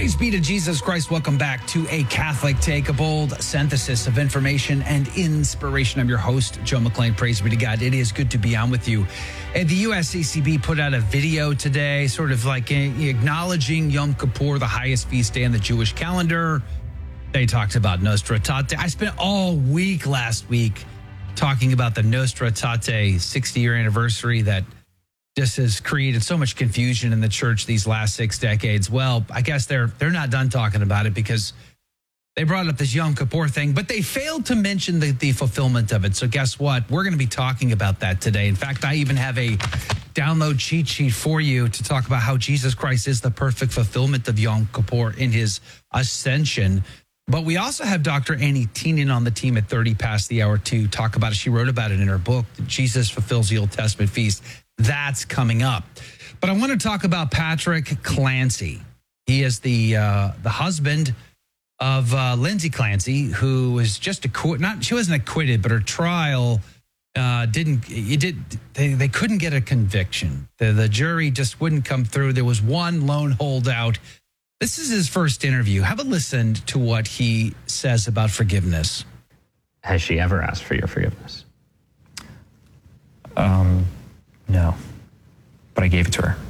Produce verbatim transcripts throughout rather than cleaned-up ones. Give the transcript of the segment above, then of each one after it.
Praise be to Jesus Christ. Welcome back to A Catholic Take, a bold synthesis of information and inspiration. I'm your host, Joe McClain. Praise be to God. It is good to be on with you. And the U S A C B put out a video today, sort of like acknowledging Yom Kippur, the highest feast day in the Jewish calendar. They talked about Nostra Aetate. I spent all week last week talking about the Nostra Aetate sixty-year anniversary that just has created so much confusion in the church these last six decades. Well, I guess they're they're not done talking about it because they brought up this Yom Kippur thing, but they failed to mention the, the fulfillment of it. So guess what? We're going to be talking about that today. In fact, I even have a download cheat sheet for you to talk about how Jesus Christ is the perfect fulfillment of Yom Kippur in his ascension. But we also have Doctor Annie Teenan on the team at thirty past the hour to talk about it. She wrote about it in her book, Jesus Fulfills the Old Testament Feast. That's coming up. But I want to talk about Patrick Clancy. He is the uh, the husband of uh, Lindsay Clancy, who was just acquitted. Not she wasn't acquitted, but her trial uh, didn't. It did. They, they couldn't get a conviction. The, the jury just wouldn't come through. There was one lone holdout. This is his first interview. Have a listen to what he says about forgiveness. Has she ever asked for your forgiveness? Um. No, but I gave it to her.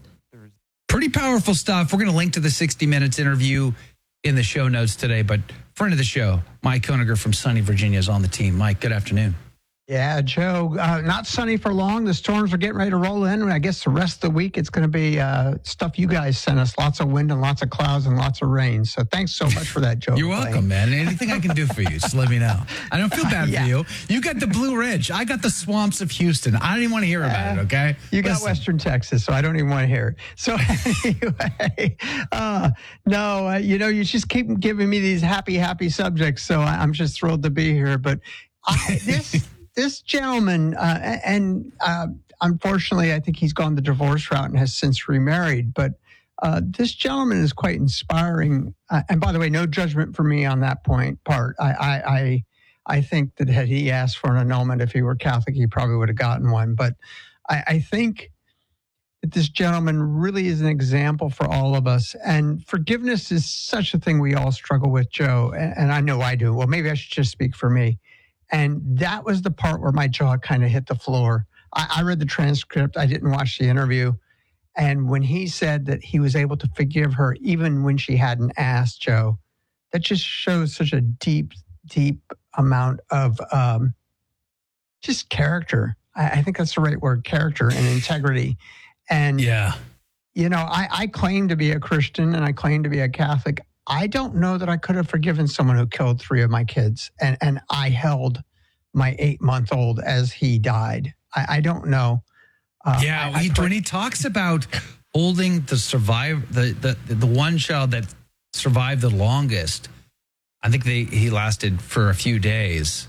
Pretty powerful stuff. We're going to link to the sixty minutes interview in the show notes today. But friend of the show, Mike Koeniger from sunny Virginia is on the team. Mike, good afternoon. Yeah, Joe, uh, not sunny for long. The storms are getting ready to roll in. I guess the rest of the week, it's going to be uh, stuff you guys sent us. Lots of wind and lots of clouds and lots of rain. So thanks so much for that, Joe. You're welcome, man. Anything I can do for you, just let me know. I don't feel bad yeah. for you. You got the Blue Ridge. I got the swamps of Houston. I don't even want to hear about uh, it, okay? You Listen. got Western Texas, so I don't even want to hear it. So anyway, uh, no, uh, you know, you just keep giving me these happy, happy subjects. So I, I'm just thrilled to be here. But I, this... This gentleman, uh, and uh, unfortunately, I think he's gone the divorce route and has since remarried. But uh, this gentleman is quite inspiring. Uh, and by the way, no judgment for me on that point part. I, I, I, I think that had he asked for an annulment, if he were Catholic, he probably would have gotten one. But I, I think that this gentleman really is an example for all of us. And forgiveness is such a thing we all struggle with, Joe. And, and I know I do. Well, maybe I should just speak for me. And that was the part where my jaw kind of hit the floor. I, I read the transcript. I didn't watch the interview. And when he said that he was able to forgive her even when she hadn't asked, Joe, that just shows such a deep, deep amount of um, just character. I, I think that's the right word, character and integrity. And, yeah, you know, I, I claim to be a Christian and I claim to be a Catholic. I don't know that I could have forgiven someone who killed three of my kids, and, and I held my eight-month-old as he died. I, I don't know. Uh, yeah, I, he, I, when he talks about holding the survive the, the the one child that survived the longest, I think they he lasted for a few days.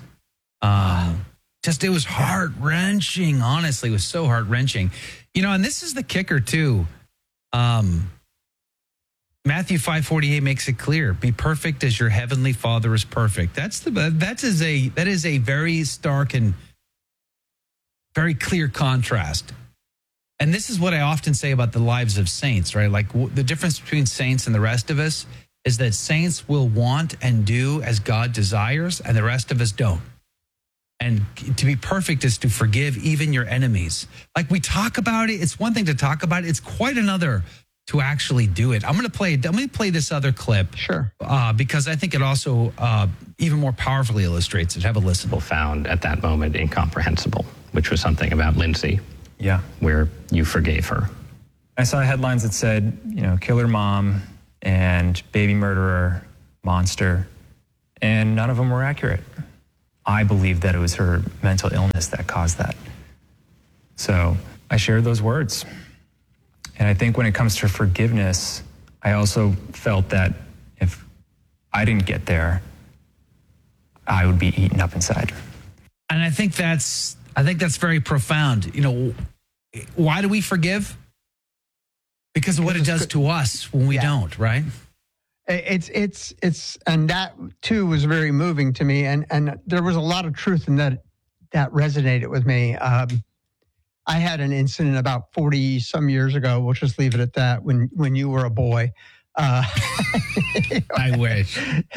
Um, just it was heart wrenching. Honestly, it was so heart wrenching. You know, and this is the kicker too. Um. Matthew five forty-eight makes it clear: "Be perfect as your heavenly Father is perfect." That's the that is a that is a very stark and very clear contrast. And this is what I often say about the lives of saints, right? Like w- the difference between saints and the rest of us is that saints will want and do as God desires, and the rest of us don't. And to be perfect is to forgive even your enemies. Like we talk about it, it's one thing to talk about it; it's quite another to actually do it. I'm going to play. I'm going to play this other clip, sure, uh, because I think it also uh, even more powerfully illustrates it. Have a listen. Found at that moment incomprehensible, which was something about Lindsay, yeah, where you forgave her. I saw headlines that said, you know, killer mom and baby murderer, monster, and none of them were accurate. I believe that it was her mental illness that caused that. So I shared those words. And I think when it comes to forgiveness, I also felt that if I didn't get there, I would be eaten up inside. And I think that's I think that's very profound. You know, why do we forgive? Because of what it does to us when we yeah. don't, right? It's it's it's and that too was very moving to me, and and there was a lot of truth in that that resonated with me. Um, I had an incident about forty some years ago. We'll just leave it at that. When when you were a boy, Uh, I wish.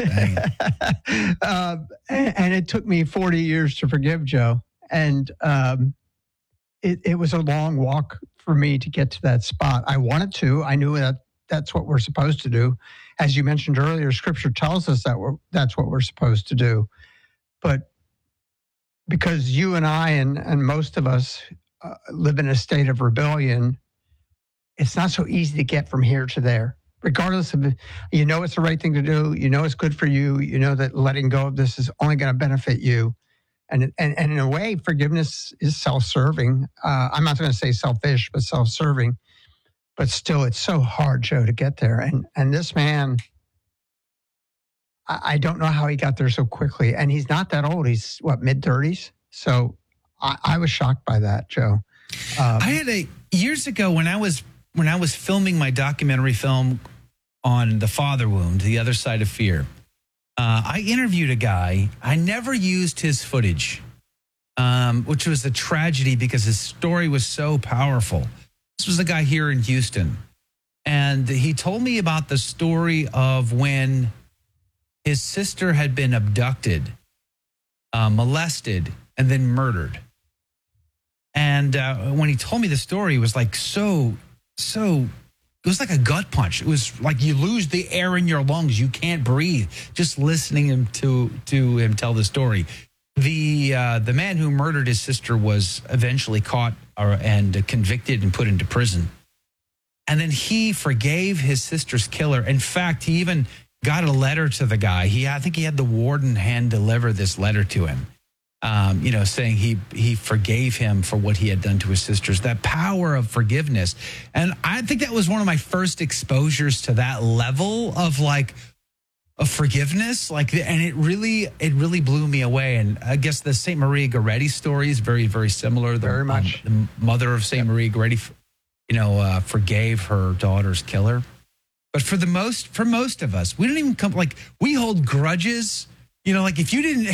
uh, and, and it took me forty years to forgive Joe. And um, it, it was a long walk for me to get to that spot. I wanted to. I knew that that's what we're supposed to do. As you mentioned earlier, Scripture tells us that we're, that's what we're supposed to do. But because you and I and, and most of us uh, live in a state of rebellion, it's not so easy to get from here to there. Regardless of, you know, it's the right thing to do. You know, it's good for you. You know that letting go of this is only going to benefit you. And, and, and in a way, forgiveness is self-serving. Uh, I'm not going to say selfish, but self-serving. But still, it's so hard, Joe, to get there. And, and this man, I, I don't know how he got there so quickly. And he's not that old. He's, what, mid-thirties? So I, I was shocked by that, Joe. Um, I had a, years ago when I was, when I was filming my documentary film on the father wound, The Other Side of Fear, uh, I interviewed a guy. I never used his footage, um, which was a tragedy because his story was so powerful. This was a guy here in Houston. And he told me about the story of when his sister had been abducted, uh, molested, and then murdered. And uh, when he told me the story, it was like so, so... It was like a gut punch. It was like you lose the air in your lungs. You can't breathe just listening him to to him tell the story. The uh, the man who murdered his sister was eventually caught or, and convicted and put into prison. And then he forgave his sister's killer. In fact, he even got a letter to the guy. He I think he had the warden hand deliver this letter to him. Um, you know, saying he he forgave him for what he had done to his sisters, that power of forgiveness. And I think that was one of my first exposures to that level of like of forgiveness. Like, and it really, it really blew me away. And I guess the Saint Maria Goretti story is very, very similar. The, very much. Um, the mother of Saint Yep. Maria Goretti, you know, uh, forgave her daughter's killer. But for the most, for most of us, we don't even come, like, we hold grudges. You know, like if you didn't,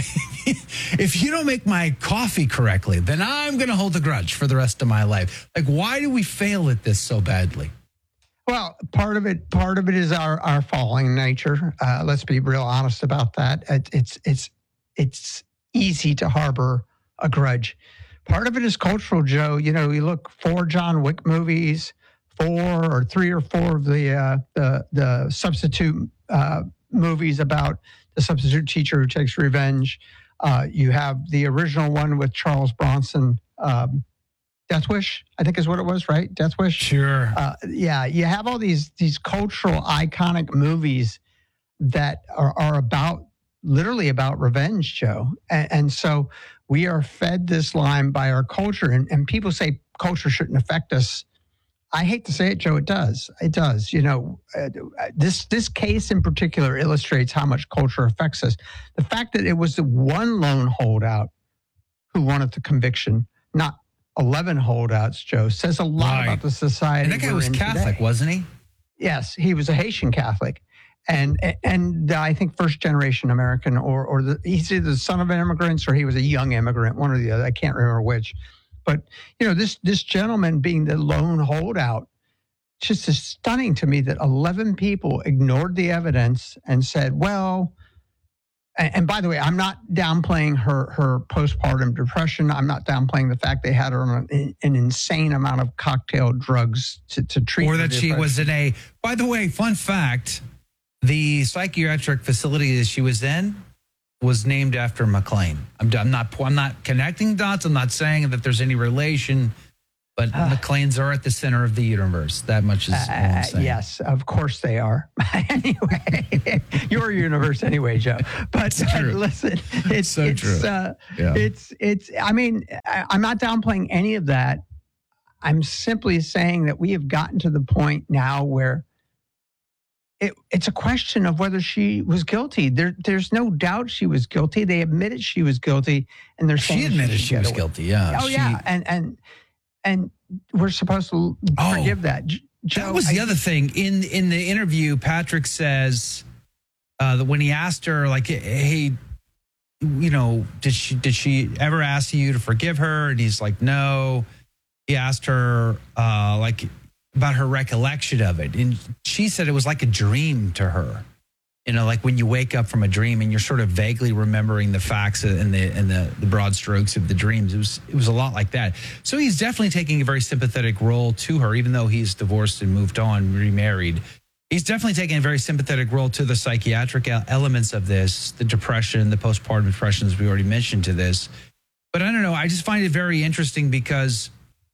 if you don't make my coffee correctly, then I'm going to hold a grudge for the rest of my life. Like, why do we fail at this so badly? Well, part of it, part of it is our, our falling nature. Uh, let's be real honest about that. It, it's, it's, it's easy to harbor a grudge. Part of it is cultural, Joe. You know, you look four John Wick movies, four or three or four of the, uh, the, the substitute uh, movies about the substitute teacher who takes revenge. Uh, you have the original one with Charles Bronson, um, Death Wish, I think is what it was, right? Death Wish. Sure. Uh, yeah, you have all these these cultural iconic movies that are, are about literally about revenge, Joe. And, and so we are fed this line by our culture, and, and people say culture shouldn't affect us. I hate to say it, Joe, it does. It does. You know, uh, this this case in particular illustrates how much culture affects us. The fact that it was the one lone holdout who wanted the conviction, not eleven holdouts, Joe, says a lot Right. about the society. And that guy we're was in Catholic, today. wasn't he? Yes, he was a Haitian Catholic. And and I think first generation American, or or the, he's either the son of immigrants or he was a young immigrant, one or the other. I can't remember which. But, you know, this this gentleman being the lone holdout, just is stunning to me that eleven people ignored the evidence and said, well, and, and by the way, I'm not downplaying her, her postpartum depression. I'm not downplaying the fact they had her on an, an insane amount of cocktail drugs to, to treat Or her that she depression. was in a, by the way, fun fact, the psychiatric facility that she was in was named after McLean. I'm, I'm not I'm not connecting dots. I'm not saying that there's any relation, but Uh, McLean's are at the center of the universe. That much is all I'm Uh, saying. yes, of course they are. Anyway, your universe anyway, Joe. But It's true. uh, listen, it's So it's, true. Uh, Yeah. it's it's. I mean, I, I'm not downplaying any of that. I'm simply saying that we have gotten to the point now where it, it's a question of whether she was guilty. There, there's no doubt she was guilty. They admitted she was guilty, and they're saying She admitted should she get was away. guilty. Yeah. Oh She- yeah, and and and we're supposed to Oh, forgive that. J- Joe, That was the I- other thing. In in the interview, Patrick says uh, that when he asked her, like, hey, you know, did she did she ever ask you to forgive her? And he's like, no. He asked her, uh, like, about her recollection of it. And she said it was like a dream to her. You know, like when you wake up from a dream and you're sort of vaguely remembering the facts and the and the, the broad strokes of the dreams. It was it was a lot like that. So he's definitely taking a very sympathetic role to her, even though he's divorced and moved on, remarried. He's definitely taking a very sympathetic role to the psychiatric elements of this, the depression, the postpartum depression, as we already mentioned to this. But I don't know. I just find it very interesting because,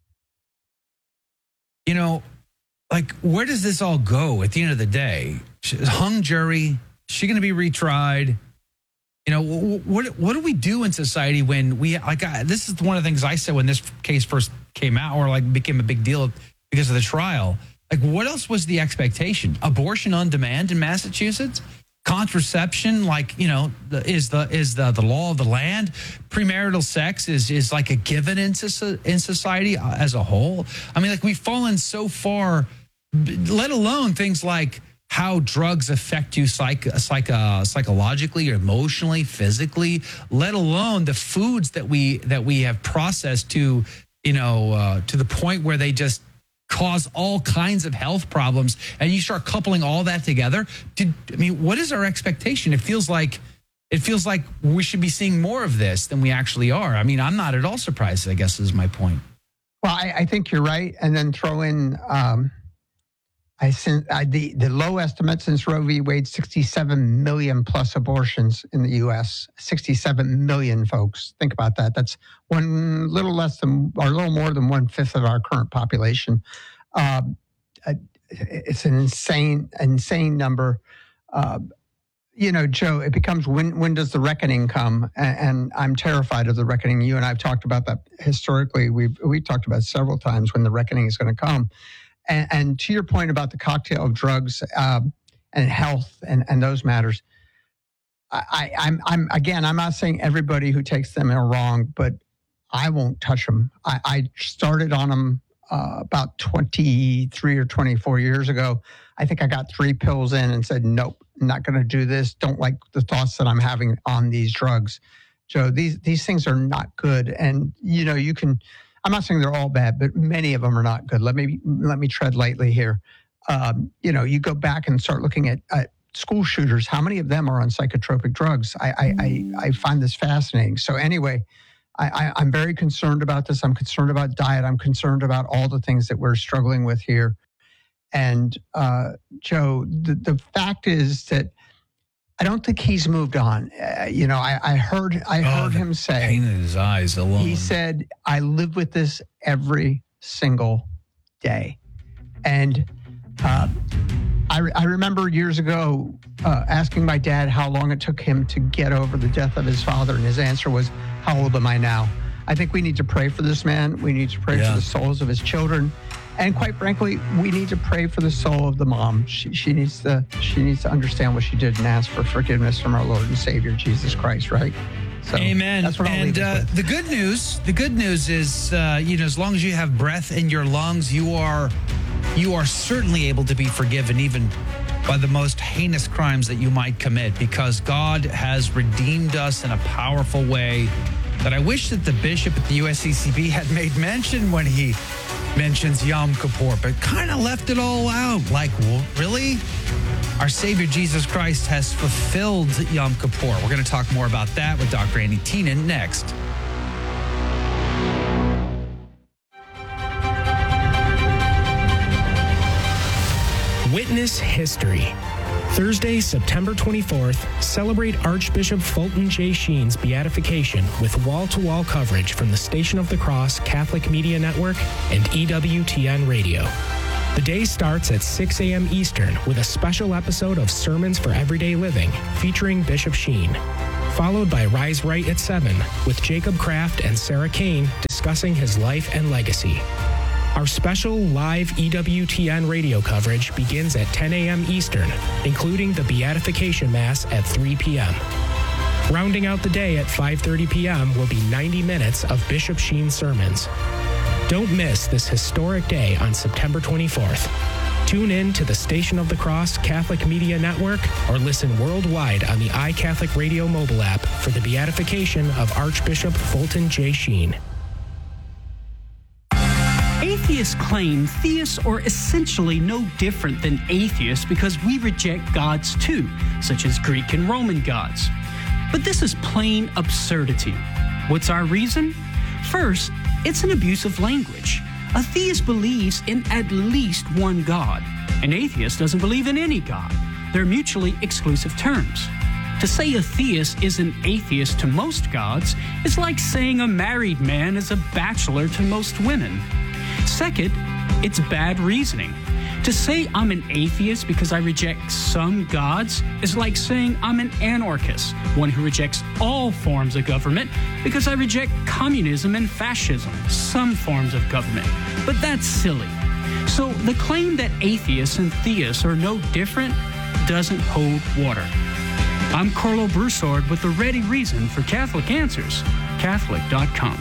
you know, like, where does this all go at the end of the day? Hung jury, is she going to be retried? You know, what what do we do in society when we, like, I, this is one of the things I said when this case first came out, or like became a big deal because of the trial. Like, what else was the expectation? Abortion on demand in Massachusetts? Contraception, like, you know, the, is the is the, the law of the land. Premarital sex is is like a given in, in society as a whole. I mean, like, we've fallen so far, let alone things like how drugs affect you psych, psych, uh, psychologically, emotionally, physically, let alone the foods that we that we have processed to, you know, uh, to the point where they just cause all kinds of health problems, and you start coupling all that together. Did, I mean, what is our expectation? It feels like it feels like we should be seeing more of this than we actually are. I mean, I'm not at all surprised, I guess, is my point. Well, I, I think you're right. And then throw in, um, I, I the, the low estimate since Roe v. Wade, sixty-seven million plus abortions in the U S. sixty-seven million, folks. Think about that. That's one little less than, or a little more than one fifth of our current population. Um, it's an insane, insane number. Uh, you know, Joe, it becomes when when does the reckoning come? And, and I'm terrified of the reckoning. You and I have talked about that historically. We've we talked about several times when the reckoning is going to come. And, and to your point about the cocktail of drugs um, and health and, and those matters, I, I'm I'm again, I'm not saying everybody who takes them are wrong, but I won't touch them. I, I started on them uh, about twenty-three or twenty-four years ago. I think I got three pills in and said, nope, not going to do this. Don't like the thoughts that I'm having on these drugs. Joe, these these things are not good. And, you know, you can, I'm not saying they're all bad, but many of them are not good. Let me let me tread lightly here. Um, you know, you go back and start looking at, at school shooters. How many of them are on psychotropic drugs? I I, I, I find this fascinating. So anyway, I, I, I'm very concerned about this. I'm concerned about diet. I'm concerned about all the things that we're struggling with here. And uh, Joe, the, the fact is that I don't think he's moved on. Uh, you know, I, I heard I heard oh, him say, pain in his eyes alone. He said, "I live with this every single day," and uh, I, I remember years ago uh, asking my dad how long it took him to get over the death of his father, and his answer was, "How old am I now?" I think we need to pray for this man. We need to pray yeah. for the souls of his children. And quite frankly, we need to pray for the soul of the mom. She, she needs to she needs to understand what she did and ask for forgiveness from our Lord and Savior, Jesus Christ, right? So amen. That's what I'll and leave uh, the good news, the good news is, uh, you know, as long as you have breath in your lungs, you are you are certainly able to be forgiven, even by the most heinous crimes that you might commit, because God has redeemed us in a powerful way that I wish that the bishop at the U S C C B had made mention when he mentions Yom Kippur, but kind of left it all out. Like, well, really? Our Savior Jesus Christ has fulfilled Yom Kippur. We're going to talk more about that with Doctor Andy Teenan next. Witness history. Thursday, September twenty-fourth, celebrate Archbishop Fulton J. Sheen's beatification with wall-to-wall coverage from the Station of the Cross Catholic Media Network and E W T N Radio. The day starts at six a.m. Eastern with a special episode of Sermons for Everyday Living featuring Bishop Sheen, followed by Rise Right at seven with Jacob Kraft and Sarah Kane discussing his life and legacy. Our special live E W T N radio coverage begins at ten a.m. Eastern, including the Beatification Mass at three p.m. Rounding out the day at five thirty p.m. will be ninety minutes of Bishop Sheen sermons. Don't miss this historic day on September twenty-fourth. Tune in to the Station of the Cross Catholic Media Network or listen worldwide on the iCatholic Radio mobile app for the beatification of Archbishop Fulton J. Sheen. Atheists this claim, theists are essentially no different than atheists because we reject gods too, such as Greek and Roman gods. But this is plain absurdity. What's our reason? First, it's an abuse of language. A theist believes in at least one God. An atheist doesn't believe in any God. They're mutually exclusive terms. To say a theist is an atheist to most gods is like saying a married man is a bachelor to most women. Second, it's bad reasoning. To say I'm an atheist because I reject some gods is like saying I'm an anarchist, one who rejects all forms of government because I reject communism and fascism, some forms of government. But that's silly. So the claim that atheists and theists are no different doesn't hold water. I'm Carlo Broussard with the ready reason for Catholic Answers, Catholic dot com.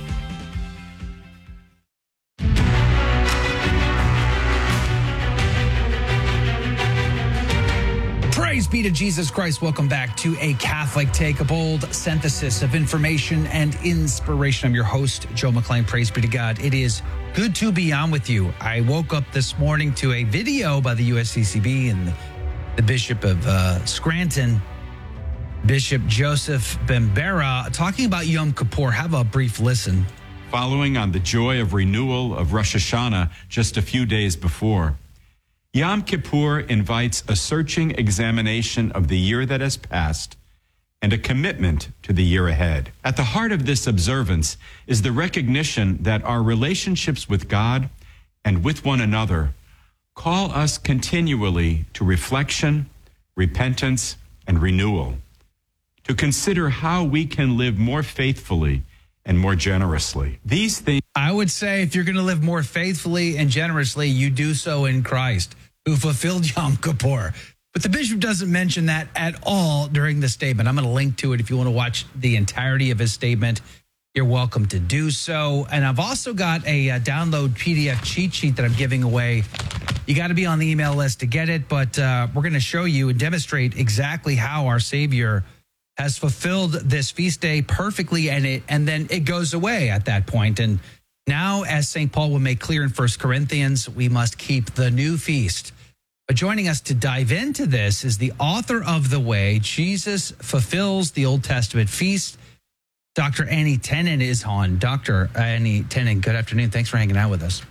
Praise be to Jesus Christ. Welcome back to A Catholic Take, a bold synthesis of information and inspiration. I'm your host, Joe McClain. Praise be to God. It is good to be on with you. I woke up this morning to a video by the U S C C B and the Bishop of uh, Scranton, Bishop Joseph Bembera, talking about Yom Kippur. Have a brief listen. Following on the joy of renewal of Rosh Hashanah just a few days before, Yom Kippur invites a searching examination of the year that has passed and a commitment to the year ahead. At the heart of this observance is the recognition that our relationships with God and with one another call us continually to reflection, repentance, and renewal, to consider how we can live more faithfully and more generously. These things. I would say if you're going to live more faithfully and generously, you do so in Christ, who fulfilled Yom Kippur. But the bishop doesn't mention that at all during the statement. I'm going to link to it if you want to watch the entirety of his statement. You're welcome to do so. And I've also got a uh, download P D F cheat sheet that I'm giving away. You got to be on the email list to get it, but uh, we're going to show you and demonstrate exactly how our Savior has fulfilled this feast day perfectly, and it and then it goes away at that point. And now, as Saint Paul will make clear in First Corinthians, we must keep the new feast. But joining us to dive into this is the author of The Way, Jesus Fulfills the Old Testament Feast. Doctor Annie Tenen is on. Doctor Annie Tenen, good afternoon. Thanks for hanging out with us.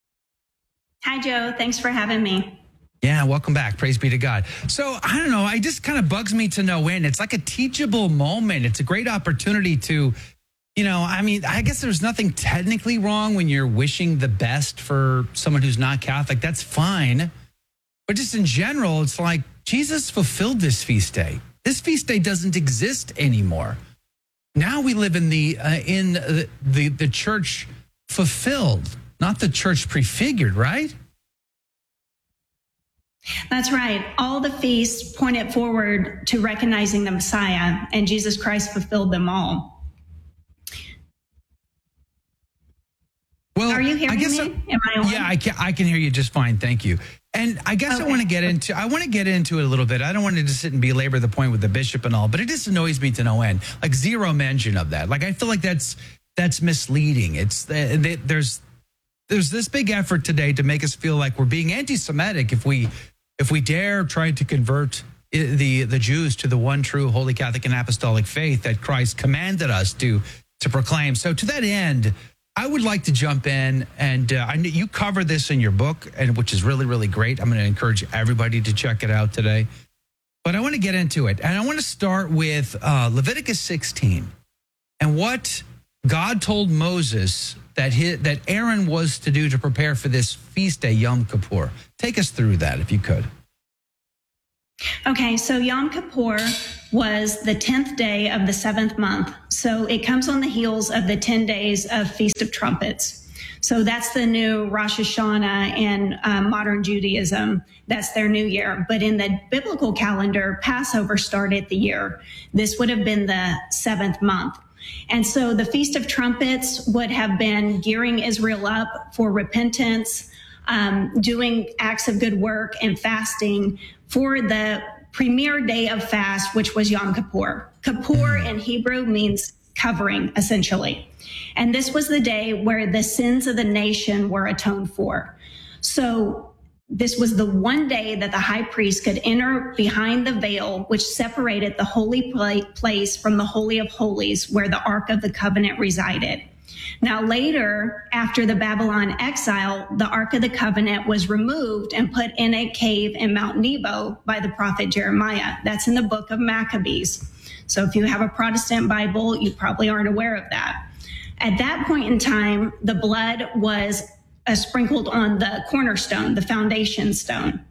Hi, Joe. Thanks for having me. Yeah, welcome back. Praise be to God. So, I don't know, it just kind of bugs me to no end. It's like a teachable moment. It's a great opportunity to, you know, I mean, I guess there's nothing technically wrong when you're wishing the best for someone who's not Catholic. That's fine. But just in general, it's like Jesus fulfilled this feast day. This feast day doesn't exist anymore. Now we live in the uh, in the, the the church fulfilled, not the church prefigured, right? That's right. All the feasts pointed forward to recognizing the Messiah, and Jesus Christ fulfilled them all. Well, are you hearing I guess me? I, Am I on? Yeah, I can. I can hear you just fine. Thank you. And I guess okay. I want to get into. I want to get into it a little bit. I don't want to just sit and belabor the point with the bishop and all, but it just annoys me to no end. Like zero mention of that. Like I feel like that's that's misleading. It's uh, there's there's this big effort today to make us feel like we're being anti-Semitic if we if we dare try to convert the the Jews to the one true Holy Catholic and Apostolic faith that Christ commanded us to to proclaim. So to that end, I would like to jump in, and uh, I know you cover this in your book, and which is really, really great. I'm going to encourage everybody to check it out today. But I want to get into it, and I want to start with uh, Leviticus sixteen and what God told Moses that his, that Aaron was to do to prepare for this feast day, Yom Kippur. Take us through that, if you could. Okay, so Yom Kippur was the tenth day of the seventh month. So it comes on the heels of the ten days of Feast of Trumpets. So that's the new Rosh Hashanah in um, modern Judaism. That's their new year. But in the biblical calendar, Passover started the year. This would have been the seventh month. And so the Feast of Trumpets would have been gearing Israel up for repentance, um, doing acts of good work and fasting for the premier day of fast, which was Yom Kippur. Kippur in Hebrew means covering, essentially. And this was the day where the sins of the nation were atoned for. So this was the one day that the high priest could enter behind the veil, which separated the holy place from the Holy of Holies, where the Ark of the Covenant resided. Now, later, after the Babylon exile, the Ark of the Covenant was removed and put in a cave in Mount Nebo by the prophet Jeremiah. That's in the book of Maccabees. So if you have a Protestant Bible, you probably aren't aware of that. At that point in time, the blood was uh, sprinkled on the cornerstone, the foundation stone.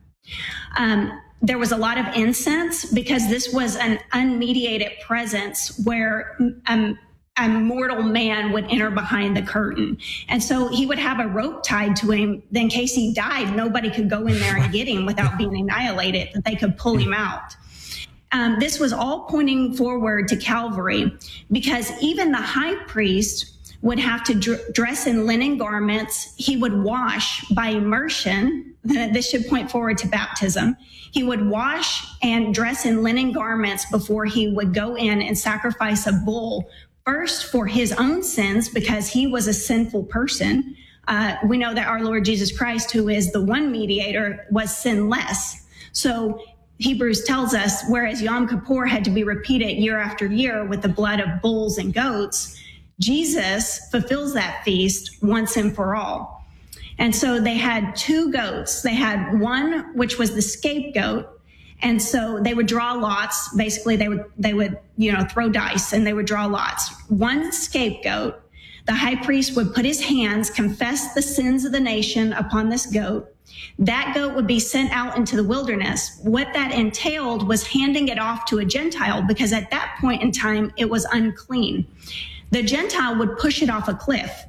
Um, there was a lot of incense because this was an unmediated presence where um, a mortal man would enter behind the curtain. And so he would have a rope tied to him. Then in case he died, nobody could go in there and get him without being annihilated, that they could pull him out. Um, this was all pointing forward to Calvary, because even the high priest would have to dr- dress in linen garments. He would wash by immersion. This should point forward to baptism. He would wash and dress in linen garments before he would go in and sacrifice a bull, first for his own sins, because he was a sinful person. Uh, we know that our Lord Jesus Christ, who is the one mediator, was sinless. So Hebrews tells us, whereas Yom Kippur had to be repeated year after year with the blood of bulls and goats, Jesus fulfills that feast once and for all. And so they had two goats. They had one, which was the scapegoat. And so they would draw lots. Basically, they would, they would, you know, throw dice and they would draw lots. One scapegoat, the high priest would put his hands, confess the sins of the nation upon this goat. That goat would be sent out into the wilderness. What that entailed was handing it off to a Gentile, because at that point in time, it was unclean. The Gentile would push it off a cliff.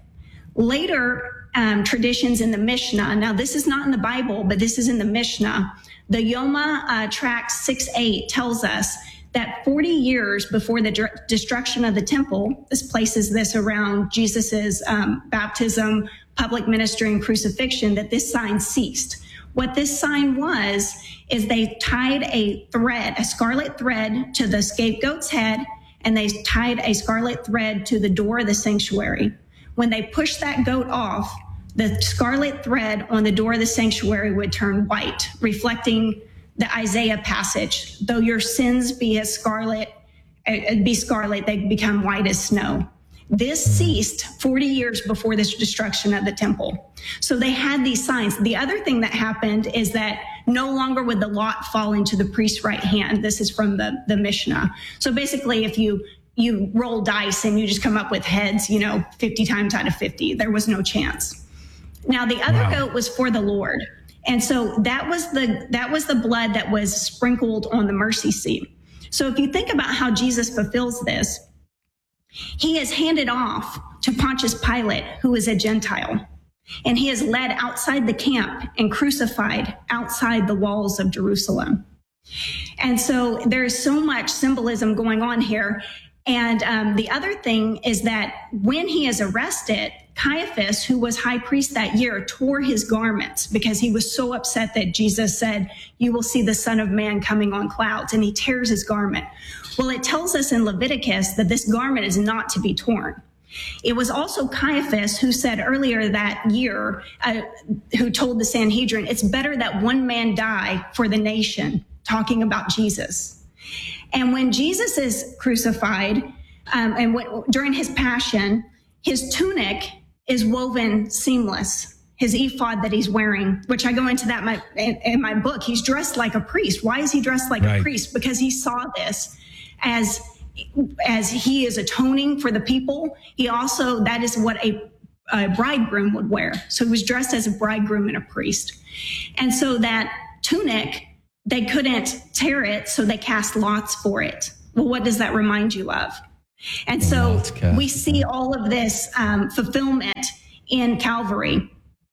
Later, um, traditions in the Mishnah, now this is not in the Bible, but this is in the Mishnah. The Yoma uh, tract six eight tells us that forty years before the dr- destruction of the temple, this places this around Jesus's um, baptism, public ministry, and crucifixion, that this sign ceased. What this sign was, is they tied a thread, a scarlet thread, to the scapegoat's head, and they tied a scarlet thread to the door of the sanctuary. When they pushed that goat off, the scarlet thread on the door of the sanctuary would turn white, reflecting the Isaiah passage. Though your sins be as scarlet, uh, be scarlet, they become white as snow. This ceased forty years before this destruction of the temple. So they had these signs. The other thing that happened is that no longer would the lot fall into the priest's right hand. This is from the, the Mishnah. So basically, if you you roll dice and you just come up with heads, you know, fifty times out of fifty, there was no chance. Now, the other wow. goat was for the Lord. And so that was the that was the blood that was sprinkled on the mercy seat. So if you think about how Jesus fulfills this, he is handed off to Pontius Pilate, who is a Gentile, and he is led outside the camp and crucified outside the walls of Jerusalem. And so there is so much symbolism going on here. And um, the other thing is that when he is arrested, Caiaphas, who was high priest that year, tore his garments because he was so upset that Jesus said, "You will see the Son of Man coming on clouds," and he tears his garment. Well, it tells us in Leviticus that this garment is not to be torn. It was also Caiaphas who said earlier that year, uh, who told the Sanhedrin, it's better that one man die for the nation, talking about Jesus. And when Jesus is crucified, um, and what, during his passion, his tunic is woven seamless. His ephod that he's wearing, which I go into that my, in, in my book, he's dressed like a priest. Why is he dressed like right. a priest? Because he saw this as as he is atoning for the people. He also, that is what a, a bridegroom would wear. So he was dressed as a bridegroom and a priest. And so that tunic, they couldn't tear it, so they cast lots for it. Well, what does that remind you of? And so we see all of this um, fulfillment in Calvary.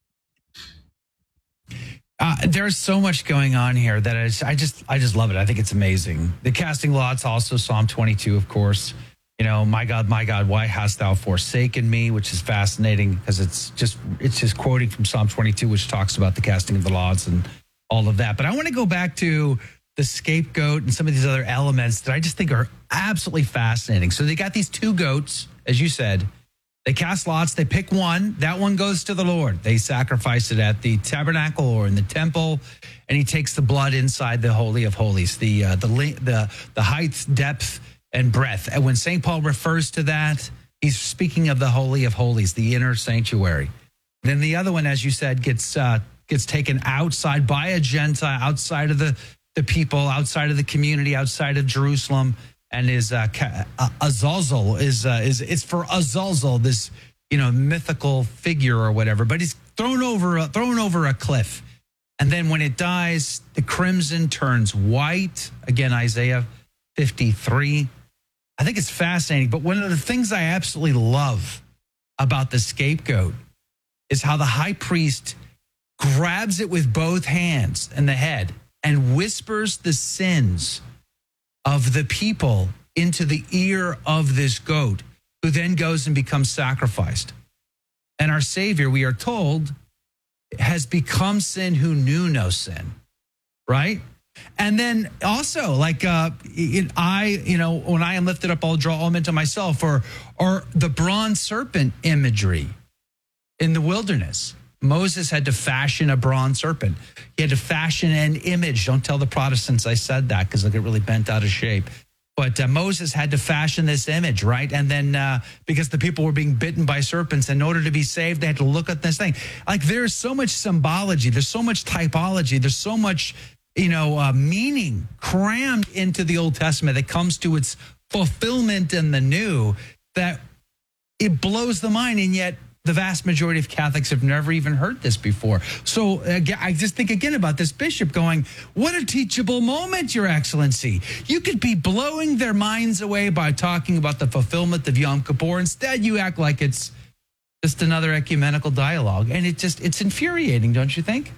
Uh, there's so much going on here that I just, I just, I just love it. I think it's amazing. The casting lots, also Psalm twenty-two, of course. You know, my God, my God, why hast thou forsaken me? Which is fascinating because it's just, it's just quoting from Psalm twenty-two, which talks about the casting of the lots and all of that. But I want to go back to the scapegoat and some of these other elements that I just think are absolutely fascinating. So they got these two goats, as you said. They cast lots. They pick one. That one goes to the Lord. They sacrifice it at the tabernacle or in the temple, and he takes the blood inside the Holy of Holies, the uh, the the the height, depth, and breadth. And when Saint Paul refers to that, he's speaking of the Holy of Holies, the inner sanctuary. Then the other one, as you said, gets uh, gets taken outside by a Gentile, outside of the the people, outside of the community, outside of Jerusalem. And is uh, uh, Azazel is uh, is it's for Azazel, this you know mythical figure or whatever. But he's thrown over a, thrown over a cliff, and then when it dies, the crimson turns white. Again, Isaiah fifty-three. I think it's fascinating. But one of the things I absolutely love about the scapegoat is how the high priest grabs it with both hands and the head and whispers the sins of the people into the ear of this goat, who then goes and becomes sacrificed. And our Savior, we are told, has become sin who knew no sin, right? And then also, like, uh, it, I, you know, when I am lifted up, I'll draw all men to myself, or, or the bronze serpent imagery in the wilderness. Moses had to fashion a bronze serpent. He had to fashion an image. Don't tell the Protestants I said that, because they'll get really bent out of shape. But uh, Moses had to fashion this image, right? And then uh, because the people were being bitten by serpents, in order to be saved, they had to look at this thing. Like, there's so much symbology. There's so much typology. There's so much, you know, uh, meaning crammed into the Old Testament that comes to its fulfillment in the New, that it blows the mind. And yet, the vast majority of Catholics have never even heard this before. So uh, I just think again about this bishop going, what a teachable moment, Your Excellency. You could be blowing their minds away by talking about the fulfillment of Yom Kippur. Instead, you act like it's just another ecumenical dialogue. And it just, it's infuriating, don't you think?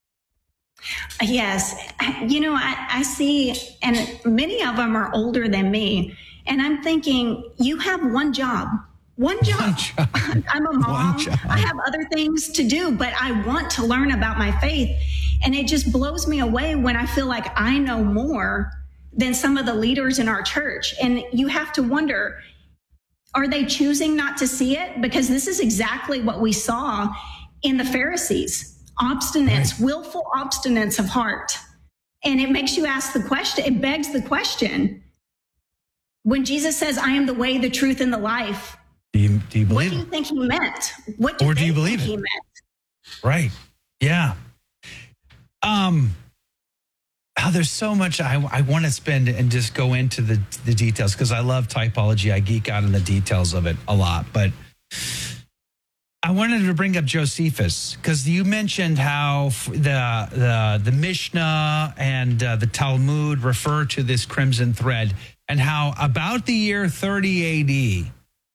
Yes. You know, I, I see, and many of them are older than me. And I'm thinking, you have one job. One job. One job. I'm a mom. I have other things to do, but I want to learn about my faith. And it just blows me away when I feel like I know more than some of the leaders in our church. And you have to wonder, are they choosing not to see it? Because this is exactly what we saw in the Pharisees. Obstinance, right. Willful obstinance of heart. And it makes you ask the question, it begs the question, when Jesus says, I am the way, the truth, and the life, Do you, do you believe What do you think he meant? What do or do they you believe think it? he meant? Right. Yeah. Um. Oh, there's so much I, I want to spend and just go into the, the details, because I love typology. I geek out on the details of it a lot. But I wanted to bring up Josephus, because you mentioned how the the, the Mishnah and uh, the Talmud refer to this crimson thread, and how about the year thirty A D,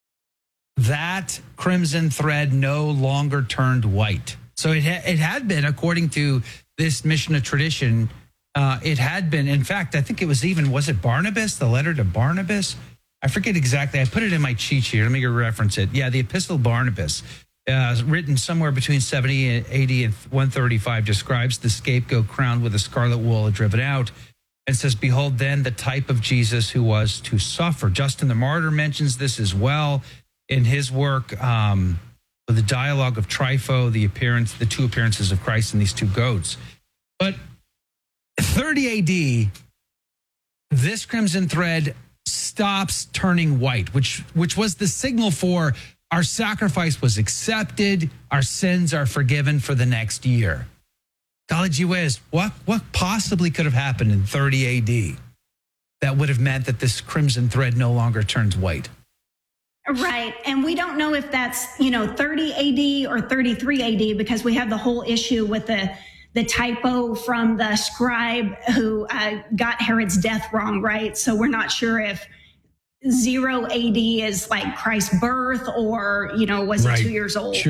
that crimson thread no longer turned white. So it, ha- it had been, according to this Mishnah tradition, uh, it had been, in fact, I think it was even, was it Barnabas, the letter to Barnabas? I forget exactly. I put it in my cheat sheet. Let me reference it. Yeah, the Epistle of Barnabas, uh, written somewhere between seventy and eighty and one thirty-five, describes the scapegoat crowned with a scarlet wool driven out. It says, behold then the type of Jesus who was to suffer. Justin the Martyr mentions this as well in his work, um, the dialogue of Trypho, the appearance, the two appearances of Christ in these two goats. But thirty A D, this crimson thread stops turning white, which which was the signal for our sacrifice was accepted, our sins are forgiven for the next year. Golly gee whiz, what, what possibly could have happened in thirty A D that would have meant that this crimson thread no longer turns white? Right. And we don't know if that's, you know, thirty A D or thirty-three A D, because we have the whole issue with the the typo from the scribe who uh, got Herod's death wrong, right? So we're not sure if zero A D is like Christ's birth, or, you know, was right. he two years old? Sure.